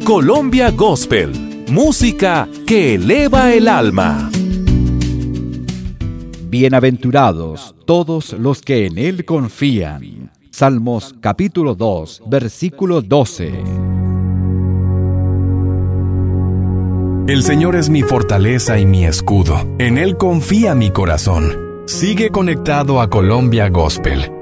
Colombia Gospel, música que eleva el alma. Bienaventurados todos los que en Él confían. Salmos capítulo 2, versículo 12. El Señor es mi fortaleza y mi escudo. En Él confía mi corazón. Sigue conectado a Colombia Gospel.